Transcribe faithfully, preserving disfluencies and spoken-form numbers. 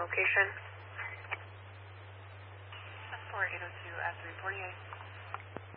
location. four eight oh two at three forty-eight.